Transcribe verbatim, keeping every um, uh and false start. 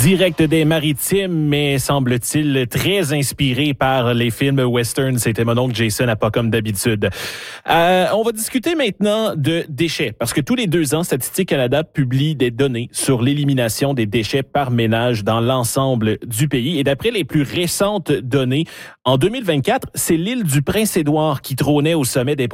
Direct des Maritimes, mais semble-t-il très inspiré par les films western. C'était mon oncle Jason, à pas comme d'habitude. Euh, on va discuter maintenant de déchets, parce que tous les deux ans, Statistique Canada publie des données sur l'élimination des déchets par ménage dans l'ensemble du pays. Et d'après les plus récentes données, en deux mille vingt-quatre, c'est l'île du Prince-Édouard qui trônait au sommet des